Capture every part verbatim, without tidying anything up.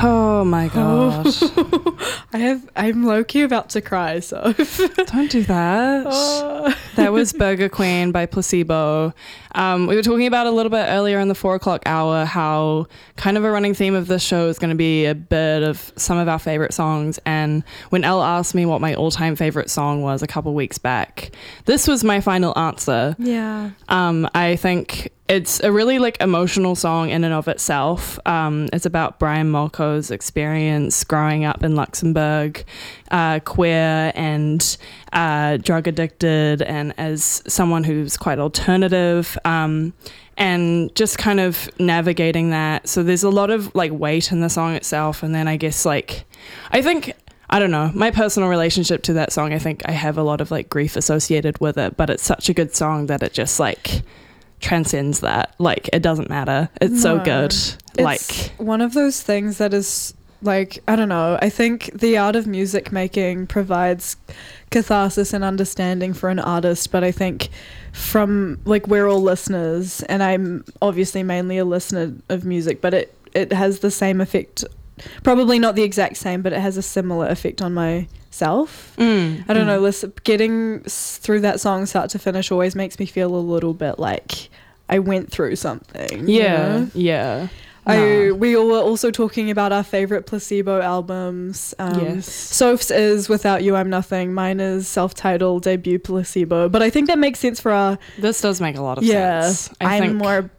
Oh my gosh. I have, I'm low-key about to cry, so. Don't do that. Oh. That was Burger Queen by Placebo. Um, we were talking about a little bit earlier in the four o'clock hour how kind of a running theme of this show is going to be a bit of some of our favorite songs. And when Elle asked me what my all-time favorite song was a couple weeks back, this was my final answer. Yeah. Um, I think it's a really like emotional song in and of itself. Um, it's about Brian Molko's experience growing up in Luxembourg, uh, queer and uh, drug addicted, and as someone who's quite alternative, um, and just kind of navigating that. So there's a lot of like weight in the song itself, and then I guess like I think. I don't know, my personal relationship to that song, I think I have a lot of like grief associated with it, but it's such a good song that it just like transcends that. Like it doesn't matter. It's No. so good. It's Like one of those things that is like, I don't know, I think the art of music making provides catharsis and understanding for an artist, but I think from like we're all listeners, and I'm obviously mainly a listener of music, but it it has the same effect. Probably not the exact same, but it has a similar effect on myself. Mm, I don't mm. know, listen, getting s- through that song start to finish always makes me feel a little bit like I went through something. you Yeah, know? yeah. I, Nah. we all were also talking about our favorite Placebo albums. Um, Yes. Soph's is Without You I'm Nothing. Mine is self-titled debut Placebo. But I think that makes sense for our... This does make a lot of Yeah, sense. I I'm think more...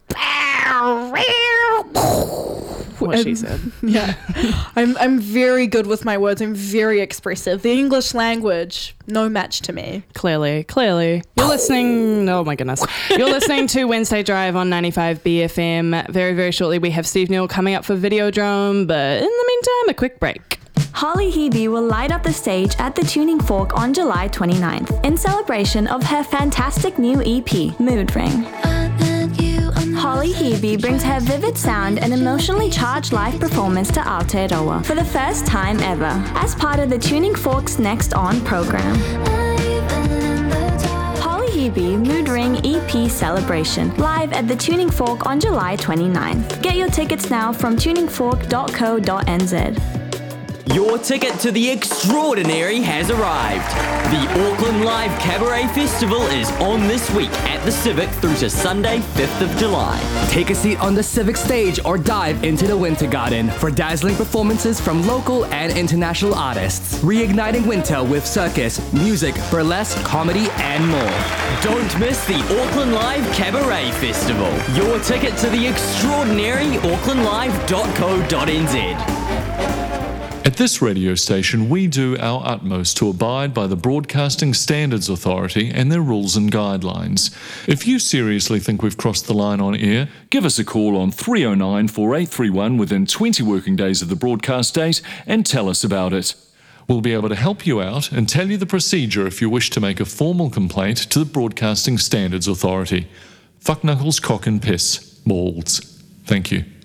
what she I'm- said. Yeah, I'm I'm very good with my words. I'm very expressive. The English language, no match to me. Clearly, clearly. You're listening, oh my goodness. You're listening to Wednesday Drive on ninety-five B F M. Very, very shortly we have Steve Newell coming up for Videodrome, but in the meantime, a quick break. Holly Hebe will light up the stage at the Tuning Fork on July twenty-ninth in celebration of her fantastic new E P, Mood Ring. Holly Hebe brings her vivid sound and emotionally charged live performance to Aotearoa for the first time ever as part of the Tuning Fork's Next On program. Holly Hebe Mood Ring E P Celebration live at the Tuning Fork on July twenty-ninth. Get your tickets now from tuning fork dot co dot n z. Your ticket to the extraordinary has arrived. The Auckland Live Cabaret Festival is on this week at the Civic through to Sunday, fifth of July. Take a seat on the Civic stage or dive into the Winter Garden for dazzling performances from local and international artists. Reigniting winter with circus, music, burlesque, comedy, and more. Don't miss the Auckland Live Cabaret Festival. Your ticket to the extraordinary auckland live dot co dot n z. At this radio station, we do our utmost to abide by the Broadcasting Standards Authority and their rules and guidelines. If you seriously think we've crossed the line on air, give us a call on three oh nine, four eight three one within twenty working days of the broadcast date and tell us about it. We'll be able to help you out and tell you the procedure if you wish to make a formal complaint to the Broadcasting Standards Authority. Fuck knuckles, cock and piss. Balls. Thank you.